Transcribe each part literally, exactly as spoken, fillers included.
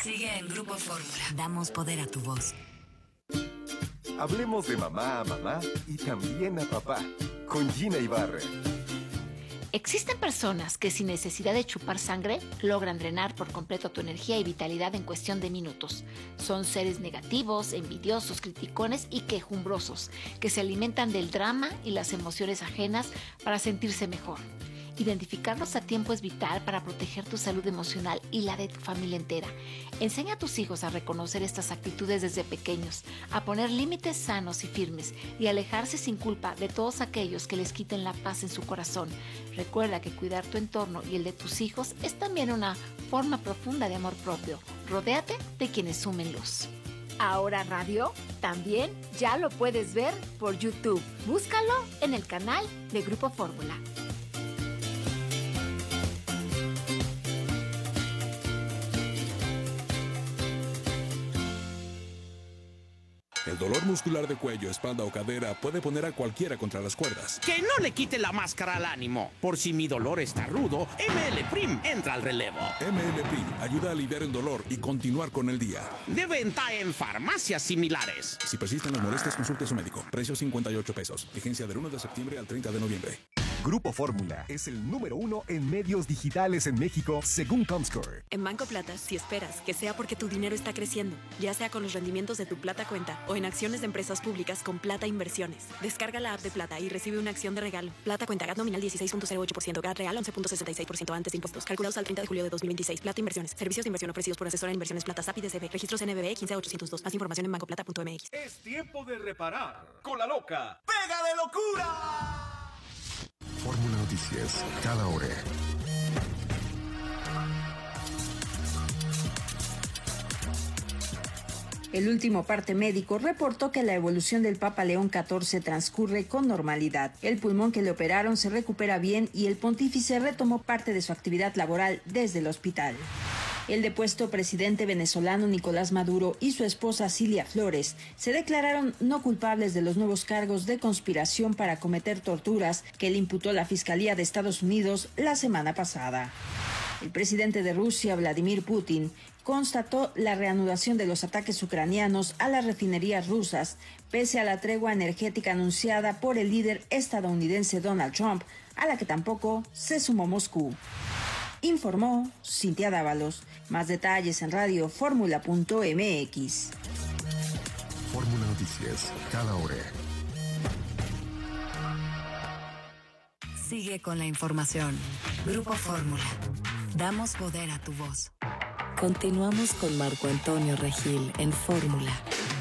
Sigue en Grupo Fórmula. Damos poder a tu voz. Hablemos de mamá a mamá y también a papá, con Gina Ibarra. Existen personas que sin necesidad de chupar sangre logran drenar por completo tu energía y vitalidad en cuestión de minutos. Son seres negativos, envidiosos, criticones y quejumbrosos que se alimentan del drama y las emociones ajenas para sentirse mejor. Identificarlos a tiempo es vital para proteger tu salud emocional y la de tu familia entera. Enseña a tus hijos a reconocer estas actitudes desde pequeños, a poner límites sanos y firmes y alejarse sin culpa de todos aquellos que les quiten la paz en su corazón. Recuerda que cuidar tu entorno y el de tus hijos es también una forma profunda de amor propio. Rodéate de quienes sumen luz. Ahora Radio también ya lo puedes ver por YouTube. Búscalo en el canal de Grupo Fórmula. El dolor muscular de cuello, espalda o cadera puede poner a cualquiera contra las cuerdas. Que no le quite la máscara al ánimo. Por si mi dolor está rudo, M L Prim entra al relevo. M L Prim ayuda a aliviar el dolor y continuar con el día. De venta en farmacias similares. Si persisten las molestias, consulte a su médico. Precio cincuenta y ocho pesos. Vigencia del uno de septiembre al treinta de noviembre. Grupo Fórmula es el número uno en medios digitales en México, según Comscore. En Banco Plata, si esperas que sea porque tu dinero está creciendo, ya sea con los rendimientos de tu Plata Cuenta o en acciones de empresas públicas con Plata Inversiones. Descarga la app de Plata y recibe una acción de regalo. Plata Cuenta, G A T nominal dieciséis punto cero ocho por ciento, G A T real once punto sesenta y seis por ciento antes de impuestos. Calculados al treinta de julio de dos mil veintiséis. Plata Inversiones. Servicios de inversión ofrecidos por asesora de inversiones Plata S A P I D C B. Registros N B B quince ochocientos dos. Más información en banco plata punto m x. Es tiempo de reparar con la loca ¡Pega de locura! Fórmula Noticias, cada hora. El último parte médico reportó que la evolución del Papa León catorce transcurre con normalidad. El pulmón que le operaron se recupera bien y el pontífice retomó parte de su actividad laboral desde el hospital. El depuesto presidente venezolano Nicolás Maduro y su esposa Cilia Flores se declararon no culpables de los nuevos cargos de conspiración para cometer torturas que le imputó la Fiscalía de Estados Unidos la semana pasada. El presidente de Rusia, Vladimir Putin, constató la reanudación de los ataques ucranianos a las refinerías rusas, pese a la tregua energética anunciada por el líder estadounidense Donald Trump, a la que tampoco se sumó Moscú. Informó Cintia Dávalos. Más detalles en radio fórmula punto m x. Fórmula Noticias, cada hora. Sigue con la información. Grupo Fórmula. Damos poder a tu voz. Continuamos con Marco Antonio Regil en Fórmula.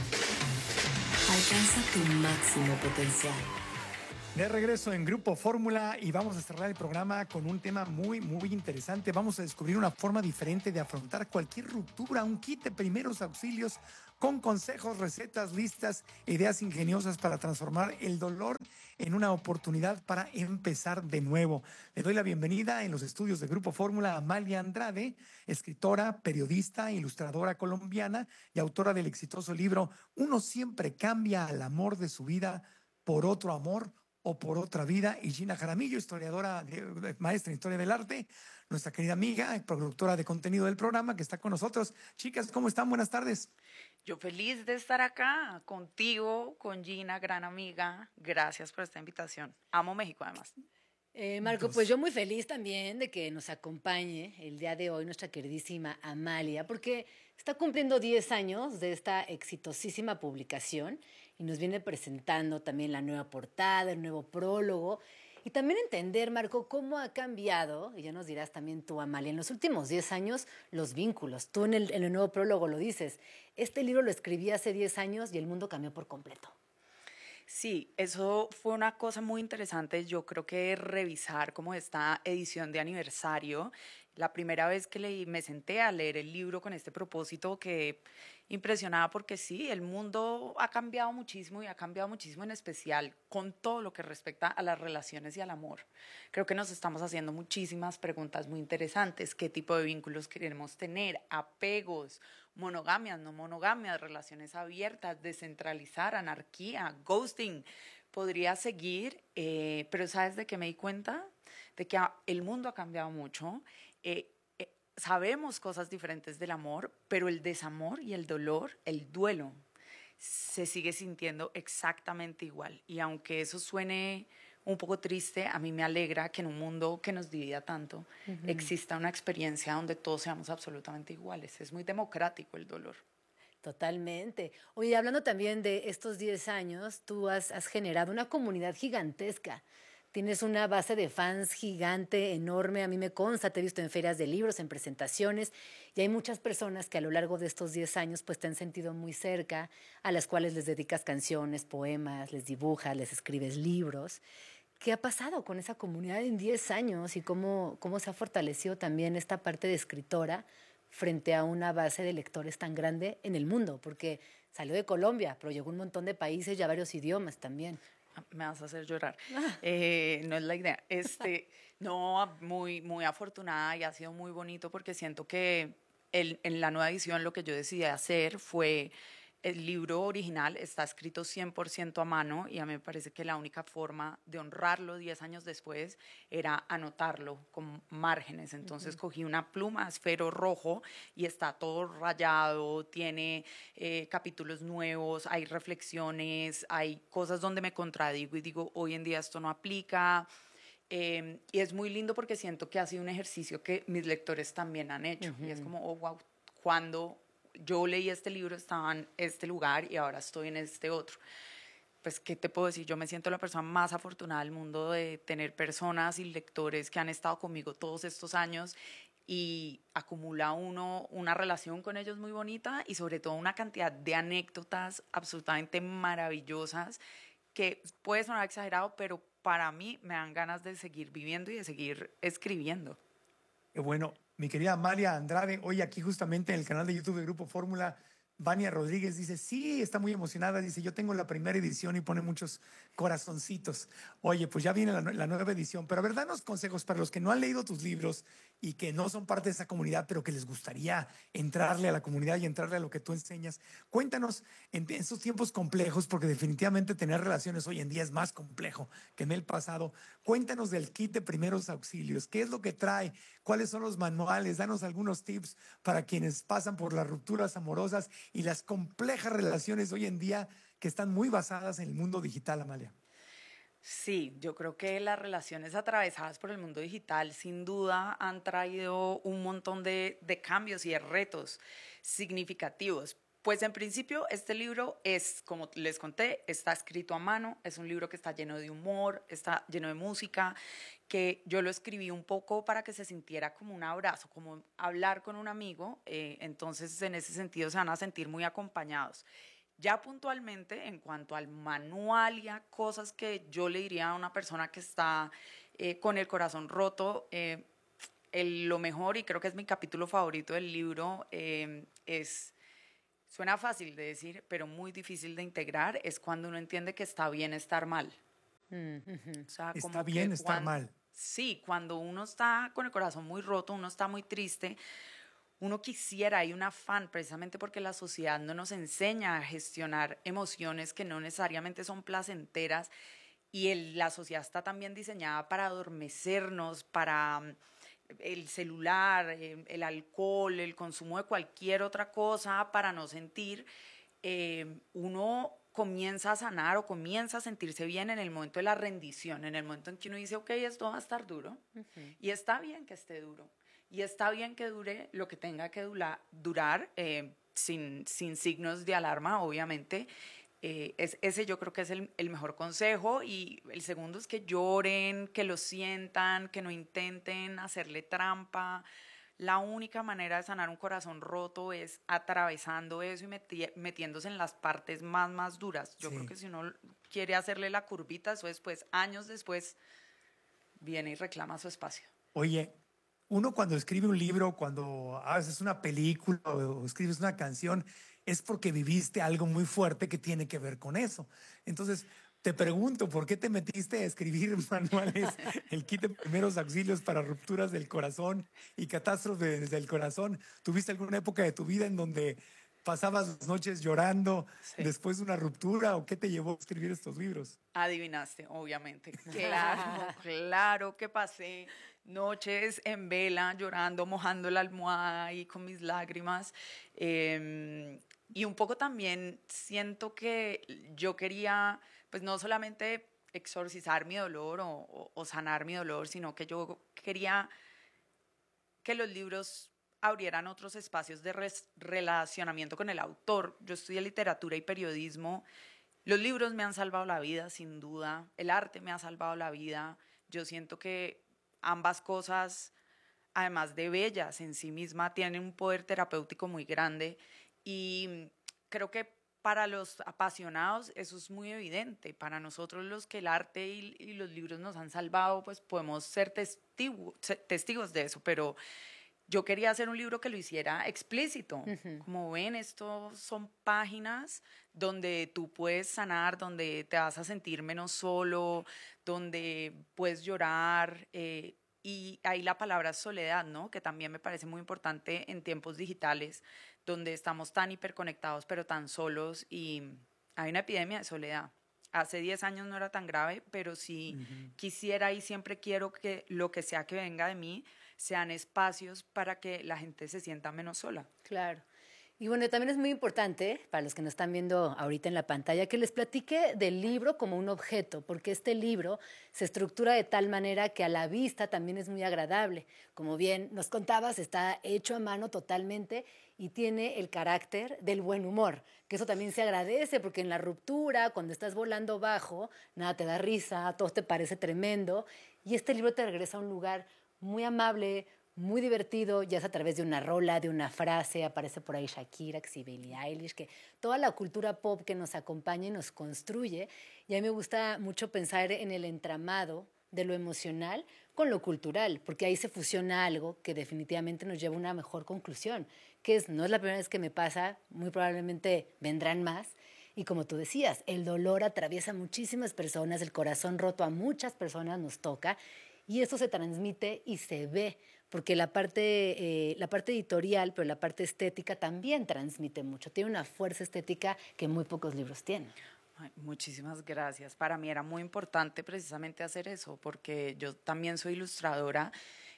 Alcanza tu máximo potencial. De regreso en Grupo Fórmula y vamos a cerrar el programa con un tema muy, muy interesante. Vamos a descubrir una forma diferente de afrontar cualquier ruptura, un kit de primeros auxilios con consejos, recetas, listas, ideas ingeniosas para transformar el dolor en una oportunidad para empezar de nuevo. Le doy la bienvenida en los estudios de Grupo Fórmula a Amalia Andrade, escritora, periodista, ilustradora colombiana y autora del exitoso libro Uno siempre cambia al amor de su vida por otro amor o por otra vida, y Gina Jaramillo, historiadora, de, maestra en Historia del Arte, nuestra querida amiga, productora de contenido del programa, que está con nosotros. Chicas, ¿cómo están? Buenas tardes. Yo feliz de estar acá contigo, con Gina, gran amiga. Gracias por esta invitación. Amo México, además. Eh, Marco, pues yo muy feliz también de que nos acompañe el día de hoy nuestra queridísima Amalia, porque está cumpliendo diez años de esta exitosísima publicación y nos viene presentando también la nueva portada, el nuevo prólogo, y también entender, Marco, cómo ha cambiado, y ya nos dirás también tú, Amalia, en los últimos diez años los vínculos. Tú en el, en el nuevo prólogo lo dices, este libro lo escribí hace diez años y el mundo cambió por completo. Sí, eso fue una cosa muy interesante. Yo creo que revisar como esta edición de aniversario, la primera vez que leí, me senté a leer el libro con este propósito, que impresionaba porque sí, el mundo ha cambiado muchísimo y ha cambiado muchísimo, en especial con todo lo que respecta a las relaciones y al amor. Creo que nos estamos haciendo muchísimas preguntas muy interesantes. ¿Qué tipo de vínculos queremos tener? Apegos, monogamias, no monogamias, relaciones abiertas, descentralizar, anarquía, ghosting. Podría seguir, eh, pero ¿sabes de qué me di cuenta? De que el mundo ha cambiado mucho. Eh, eh, sabemos cosas diferentes del amor, pero el desamor y el dolor, el duelo, se sigue sintiendo exactamente igual. Y aunque eso suene un poco triste, a mí me alegra que en un mundo que nos divida tanto, uh-huh. exista una experiencia donde todos seamos absolutamente iguales. Es muy democrático el dolor. Totalmente. Oye, hablando también de estos diez años, tú has, has generado una comunidad gigantesca. Tienes una base de fans gigante, enorme. A mí me consta, te he visto en ferias de libros, en presentaciones, y hay muchas personas que a lo largo de estos diez años pues te han sentido muy cerca, a las cuales les dedicas canciones, poemas, les dibujas, les escribes libros. ¿Qué ha pasado con esa comunidad en diez años y cómo, cómo se ha fortalecido también esta parte de escritora frente a una base de lectores tan grande en el mundo? Porque salió de Colombia, pero llegó a un montón de países y a varios idiomas también. Me vas a hacer llorar. Eh, no es la idea. Este, no, muy, muy afortunada y ha sido muy bonito porque siento que el, en la nueva edición lo que yo decidí hacer fue... El libro original está escrito cien por ciento a mano y a mí me parece que la única forma de honrarlo diez años después era anotarlo con márgenes. Entonces uh-huh. cogí una pluma, esfero rojo, y está todo rayado, tiene eh, capítulos nuevos, hay reflexiones, hay cosas donde me contradigo y digo, hoy en día esto no aplica. Eh, y es muy lindo porque siento que ha sido un ejercicio que mis lectores también han hecho. Uh-huh. Y es como, oh, wow, cuando... yo leí este libro, estaba en este lugar y ahora estoy en este otro. Pues, ¿qué te puedo decir? Yo me siento la persona más afortunada del mundo de tener personas y lectores que han estado conmigo todos estos años y acumula uno una relación con ellos muy bonita y sobre todo una cantidad de anécdotas absolutamente maravillosas que puede sonar exagerado, pero para mí me dan ganas de seguir viviendo y de seguir escribiendo. Qué bueno. Mi querida Amalia Andrade, hoy aquí justamente en el canal de YouTube de Grupo Fórmula, Vania Rodríguez dice, sí, está muy emocionada, dice, yo tengo la primera edición y pone muchos corazoncitos. Oye, pues ya viene la, la nueva edición, pero a ver, danos consejos para los que no han leído tus libros y que no son parte de esa comunidad, pero que les gustaría entrarle a la comunidad y entrarle a lo que tú enseñas. Cuéntanos, en, en estos tiempos complejos, porque definitivamente tener relaciones hoy en día es más complejo que en el pasado, cuéntanos del kit de primeros auxilios, qué es lo que trae, cuáles son los manuales, danos algunos tips para quienes pasan por las rupturas amorosas y las complejas relaciones hoy en día que están muy basadas en el mundo digital, Amalia. Sí, yo creo que las relaciones atravesadas por el mundo digital sin duda han traído un montón de, de cambios y de retos significativos. Pues en principio este libro es, como les conté, está escrito a mano, es un libro que está lleno de humor, está lleno de música, que yo lo escribí un poco para que se sintiera como un abrazo, como hablar con un amigo, eh, entonces en ese sentido se van a sentir muy acompañados. Ya puntualmente, en cuanto al manual y a cosas que yo le diría a una persona que está eh, con el corazón roto, eh, el, lo mejor, y creo que es mi capítulo favorito del libro, eh, es, suena fácil de decir, pero muy difícil de integrar, es cuando uno entiende que está bien estar mal. Mm-hmm. O sea, está bien estar cuando, mal. Sí, cuando uno está con el corazón muy roto, uno está muy triste, uno quisiera, hay un afán precisamente porque la sociedad no nos enseña a gestionar emociones que no necesariamente son placenteras y el, la sociedad está también diseñada para adormecernos, para um, el celular, eh, el alcohol, el consumo de cualquier otra cosa para no sentir. Eh, uno comienza a sanar o comienza a sentirse bien en el momento de la rendición, en el momento en que uno dice, ok, esto va a estar duro, uh-huh. y está bien que esté duro. Y está bien que dure lo que tenga que dura, durar, eh, sin, sin signos de alarma, obviamente. Eh, es, ese yo creo que es el, el mejor consejo. Y el segundo es que lloren, que lo sientan, que no intenten hacerle trampa. La única manera de sanar un corazón roto es atravesando eso y meti- metiéndose en las partes más, más duras. Yo sí. creo que si uno quiere hacerle la curvita, eso después, años después, viene y reclama su espacio. Oye, uno cuando escribe un libro, cuando haces una película o escribes una canción, es porque viviste algo muy fuerte que tiene que ver con eso. Entonces, te pregunto, ¿por qué te metiste a escribir manuales, el kit de primeros auxilios para rupturas del corazón y catástrofes del corazón? ¿Tuviste alguna época de tu vida en donde pasabas las noches llorando sí. después de una ruptura o qué te llevó a escribir estos libros? Adivinaste, obviamente. Claro, claro que pasé noches en vela, llorando, mojando la almohada y con mis lágrimas. Eh, y un poco también siento que yo quería, pues no solamente exorcizar mi dolor o, o, o sanar mi dolor, sino que yo quería que los libros abrieran otros espacios de res, relacionamiento con el autor. Yo estudié literatura y periodismo. Los libros me han salvado la vida, sin duda. El arte me ha salvado la vida. Yo siento que ambas cosas, además de bellas en sí misma, tienen un poder terapéutico muy grande. Y creo que para los apasionados eso es muy evidente. Para nosotros los que el arte y, y los libros nos han salvado, pues podemos ser testigo, testigos de eso, pero yo quería hacer un libro que lo hiciera explícito. Uh-huh. Como ven, esto son páginas donde tú puedes sanar, donde te vas a sentir menos solo, donde puedes llorar. Eh, y ahí la palabra soledad, ¿no? Que también me parece muy importante en tiempos digitales, donde estamos tan hiperconectados, pero tan solos. Y hay una epidemia de soledad. Hace diez años no era tan grave, pero sí uh-huh. quisiera y siempre quiero que lo que sea que venga de mí sean espacios para que la gente se sienta menos sola. Claro. Y bueno, también es muy importante, para los que nos están viendo ahorita en la pantalla, que les platique del libro como un objeto, porque este libro se estructura de tal manera que a la vista también es muy agradable. Como bien nos contabas, está hecho a mano totalmente y tiene el carácter del buen humor, que eso también se agradece, porque en la ruptura, cuando estás volando bajo, nada te da risa, todo te parece tremendo, y este libro te regresa a un lugar muy amable, muy divertido, ya sea a través de una rola, de una frase, aparece por ahí Shakira, que sí, Billie Eilish, que toda la cultura pop que nos acompaña y nos construye. Y a mí me gusta mucho pensar en el entramado de lo emocional con lo cultural, porque ahí se fusiona algo que definitivamente nos lleva a una mejor conclusión, que es, no es la primera vez que me pasa, muy probablemente vendrán más. Y como tú decías, el dolor atraviesa a muchísimas personas, el corazón roto a muchas personas nos toca, y eso se transmite y se ve, porque la parte, eh, la parte editorial, pero la parte estética también transmite mucho. Tiene una fuerza estética que muy pocos libros tienen. Ay, muchísimas gracias. Para mí era muy importante precisamente hacer eso, porque yo también soy ilustradora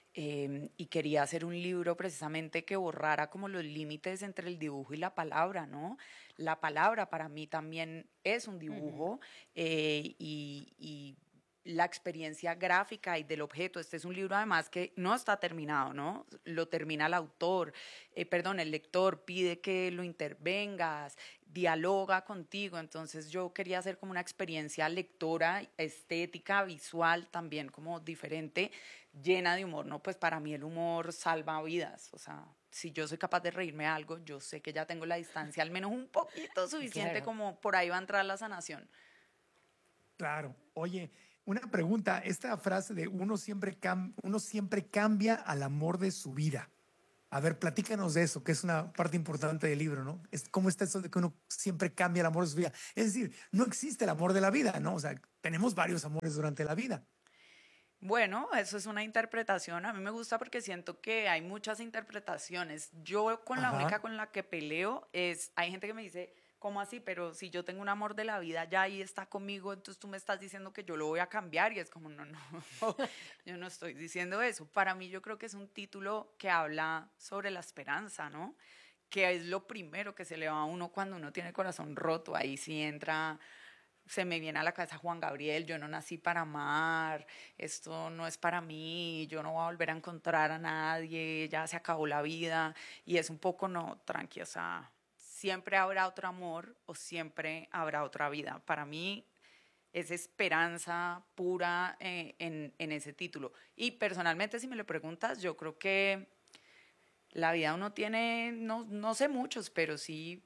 eh, y quería hacer un libro precisamente que borrara como los límites entre el dibujo y la palabra, ¿no? La palabra para mí también es un dibujo uh-huh. eh, y... y la experiencia gráfica y del objeto. Este es un libro además que no está terminado, ¿no? Lo termina el autor, eh, perdón, el lector pide que lo intervengas, dialoga contigo. Entonces yo quería hacer como una experiencia lectora, estética, visual, también como diferente, llena de humor, ¿no? Pues para mí el humor salva vidas, o sea, si yo soy capaz de reírme de algo, yo sé que ya tengo la distancia al menos un poquito suficiente claro. como por ahí va a entrar la sanación. Claro. Oye, una pregunta, esta frase de uno siempre, cam- uno siempre cambia al amor de su vida. A ver, platícanos de eso, que es una parte importante del libro, ¿no? Es, ¿Cómo está eso de que uno siempre cambia el amor de su vida? Es decir, no existe el amor de la vida, ¿no? O sea, tenemos varios amores durante la vida. Bueno, eso es una interpretación. A mí me gusta porque siento que hay muchas interpretaciones. Yo con la Ajá. única con la que peleo es, hay gente que me dice, ¿cómo así? Pero si yo tengo un amor de la vida ya ahí está conmigo, entonces tú me estás diciendo que yo lo voy a cambiar, y es como, no, no, yo no estoy diciendo eso. Para mí yo creo que es un título que habla sobre la esperanza, ¿no? Que es lo primero que se le va a uno cuando uno tiene el corazón roto. Ahí sí entra, se me viene a la cabeza Juan Gabriel, yo no nací para amar, esto no es para mí, yo no voy a volver a encontrar a nadie, ya se acabó la vida, y es un poco, no, tranqui, o sea, siempre habrá otro amor o siempre habrá otra vida. Para mí es esperanza pura eh, en, en ese título. Y personalmente, si me lo preguntas, yo creo que la vida uno tiene, no, no sé muchos, pero sí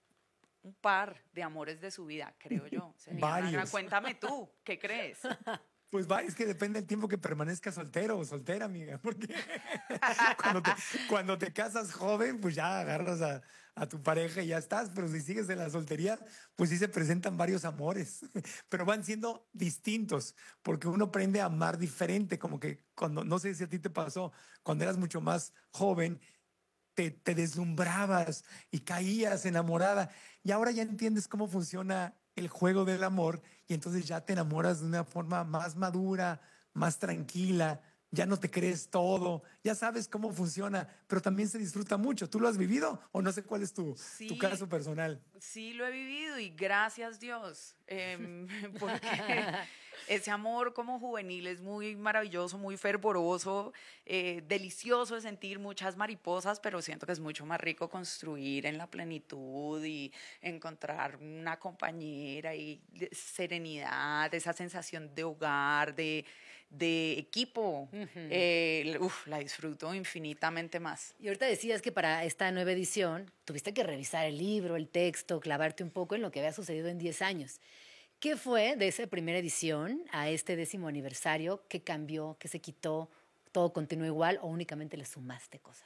un par de amores de su vida, creo yo. Sería Varios. Una, cuéntame tú, ¿qué crees? Pues va, es que depende del tiempo que permanezcas soltero o soltera, amiga, porque cuando te, cuando te casas joven, pues ya agarras a, a tu pareja y ya estás, pero si sigues en la soltería, pues sí se presentan varios amores, pero van siendo distintos, porque uno aprende a amar diferente, como que cuando, no sé si a ti te pasó, cuando eras mucho más joven, te, te deslumbrabas y caías enamorada, y ahora ya entiendes cómo funciona el juego del amor, y entonces ya te enamoras de una forma más madura, más tranquila, ya no te crees todo, ya sabes cómo funciona, pero también se disfruta mucho. ¿Tú lo has vivido o no sé cuál es tu, Sí. tu caso personal? Sí, lo he vivido y gracias Dios, eh, porque ese amor como juvenil es muy maravilloso, muy fervoroso, eh, delicioso de sentir muchas mariposas, pero siento que es mucho más rico construir en la plenitud y encontrar una compañera y serenidad, esa sensación de hogar, de, de equipo. Uh-huh. eh, uf, la disfruto infinitamente más. Y ahorita decías que para esta nueva edición tuviste que revisar el libro, el texto, clavarte un poco en lo que había sucedido en diez años. ¿Qué fue de esa primera edición a este décimo aniversario? ¿Qué cambió? ¿Qué se quitó? ¿Todo continuó igual o únicamente le sumaste cosas?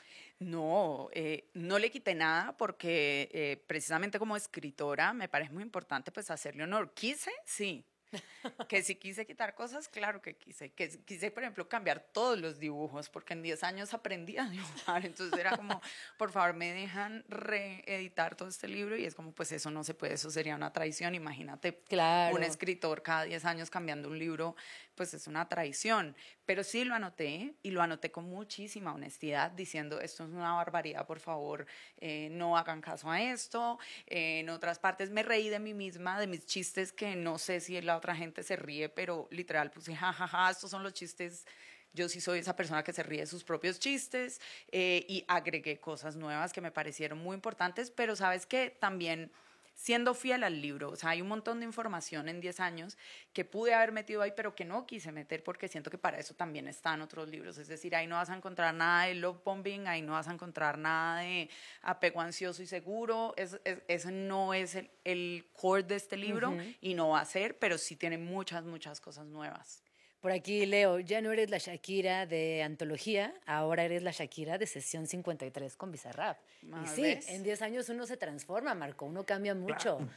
No, eh, no le quité nada porque eh, precisamente como escritora me parece muy importante pues hacerle honor. ¿Quise? Sí. Que si quise quitar cosas, claro que quise. Que quise, por ejemplo, cambiar todos los dibujos, porque en diez años aprendí a dibujar. Entonces era como, por favor, me dejan reeditar todo este libro. Y es como, pues eso no se puede, eso sería una traición. Imagínate, claro. Un escritor cada diez años cambiando un libro, pues es una traición. Pero sí lo anoté, y lo anoté con muchísima honestidad, diciendo, esto es una barbaridad, por favor, eh, no hagan caso a esto. Eh, en otras partes me reí de mí misma, de mis chistes, que no sé si la otra gente se ríe, pero literal puse, jajaja, ja, ja, estos son los chistes. Yo sí soy esa persona que se ríe de sus propios chistes, eh, y agregué cosas nuevas que me parecieron muy importantes, pero sabes que también siendo fiel al libro, o sea, hay un montón de información en diez años que pude haber metido ahí, pero que no quise meter porque siento que para eso también están otros libros. Es decir, ahí no vas a encontrar nada de love bombing, ahí no vas a encontrar nada de apego ansioso y seguro. Es, es, ese no es el, el core de este libro, uh-huh. y no va a ser, pero sí tiene muchas, muchas cosas nuevas. Por aquí leo, ya no eres la Shakira de antología, ahora eres la Shakira de sesión cincuenta y tres con Bizarrap. Y sí, ¿ves? En diez años uno se transforma, Marco, uno cambia mucho. Claro,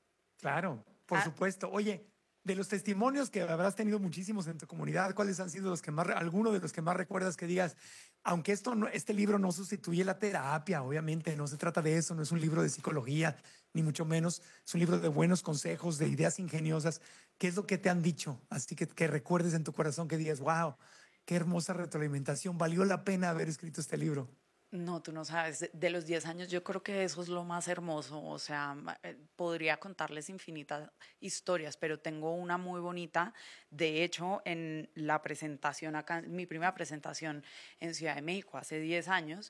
claro, por ah. supuesto. Oye, de los testimonios que habrás tenido muchísimos en tu comunidad, ¿cuáles han sido los que más, alguno de los que más recuerdas que digas, aunque esto no, este libro no sustituye la terapia, obviamente, no se trata de eso, no es un libro de psicología, ni mucho menos, es un libro de buenos consejos, de ideas ingeniosas. ¿Qué es lo que te han dicho? Así que, que recuerdes en tu corazón que digas, wow, qué hermosa retroalimentación, valió la pena haber escrito este libro. No, tú no sabes, de los diez años yo creo que eso es lo más hermoso, o sea, podría contarles infinitas historias, pero tengo una muy bonita. De hecho, en la presentación acá, mi primera presentación en Ciudad de México hace diez años,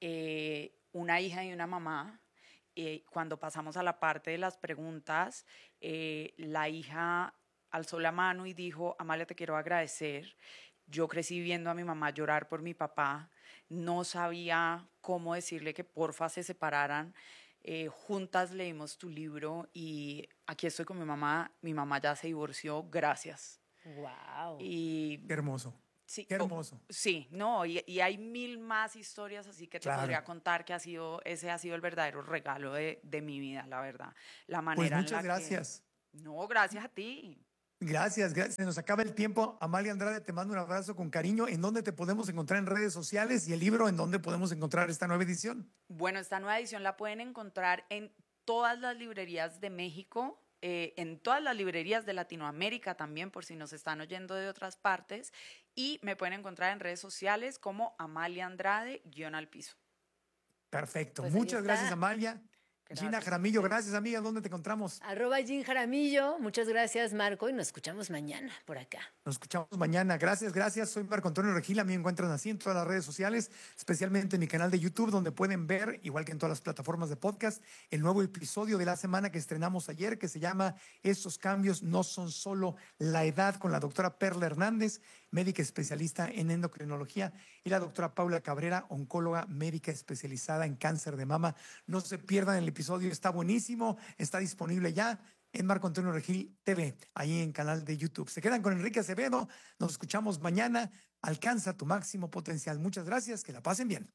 eh, una hija y una mamá, eh, cuando pasamos a la parte de las preguntas, eh, la hija alzó la mano y dijo, Amalia, te quiero agradecer. Yo crecí viendo a mi mamá llorar por mi papá, no sabía cómo decirle que porfa se separaran. Eh, juntas leímos tu libro y aquí estoy con mi mamá. Mi mamá ya se divorció, gracias. Wow. Y qué hermoso. Sí, qué hermoso. Oh, sí, no, y, y hay mil más historias así que te claro. podría contar que ha sido, ese ha sido el verdadero regalo de, de mi vida, la verdad. La manera pues muchas en la gracias. Que, no, gracias a ti. Gracias, gracias. Se nos acaba el tiempo. Amalia Andrade, te mando un abrazo con cariño. ¿En dónde te podemos encontrar en redes sociales? Y el libro, ¿en dónde podemos encontrar esta nueva edición? Bueno, esta nueva edición la pueden encontrar en todas las librerías de México, eh, en todas las librerías de Latinoamérica también, por si nos están oyendo de otras partes. Y me pueden encontrar en redes sociales como Amalia Andrade, guión al piso. Perfecto. Pues muchas gracias, Amalia. Gracias. Gina Jaramillo, gracias amiga, ¿dónde te encontramos? Arroba Gin Jaramillo, muchas gracias Marco y nos escuchamos mañana por acá. Nos escuchamos mañana, gracias, gracias, soy Marco Antonio Regil, a mí me encuentran así en todas las redes sociales, especialmente en mi canal de YouTube donde pueden ver, igual que en todas las plataformas de podcast, el nuevo episodio de la semana que estrenamos ayer que se llama Estos cambios no son solo la edad, con la doctora Perla Hernández, médica especialista en endocrinología, y la doctora Paula Cabrera, oncóloga médica especializada en cáncer de mama. No se pierdan el episodio, está buenísimo, está disponible ya en Marco Antonio Regil T V, ahí en canal de YouTube. Se quedan con Enrique Acevedo, nos escuchamos mañana. Alcanza tu máximo potencial. Muchas gracias, que la pasen bien.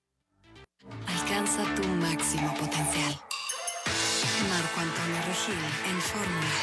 Alcanza tu máximo potencial. Marco Antonio Regil en Fórmula.